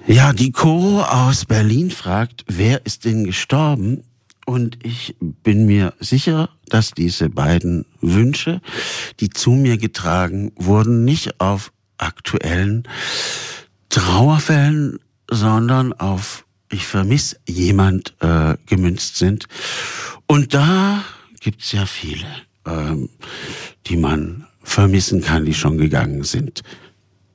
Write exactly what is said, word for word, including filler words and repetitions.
Ja, die Coro aus Berlin fragt, wer ist denn gestorben? Und ich bin mir sicher, dass diese beiden Wünsche, die zu mir getragen wurden, nicht auf aktuellen Trauerfällen, sondern auf ich vermisse jemand äh, gemünzt sind. Und da gibt's ja viele, ähm, die man vermissen kann, die schon gegangen sind.